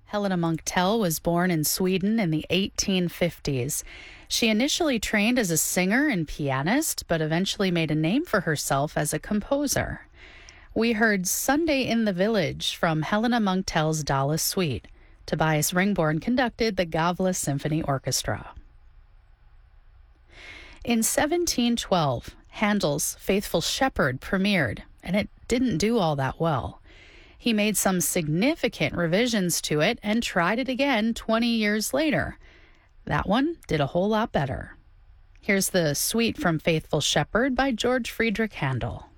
Helena Monk Tell was born in Sweden in the 1850s. She initially trained as a singer and pianist, but eventually made a name for herself as a composer. We heard Sunday in the Village from Helena Monk Tell's Dala Suite. Tobias Ringborn conducted the Gavle Symphony Orchestra. In 1712, Handel's Faithful Shepherd premiered, and it didn't do all that well. He made some significant revisions to it and tried it again 20 years later. That one did a whole lot better. Here's the suite from Faithful Shepherd by George Friedrich Handel.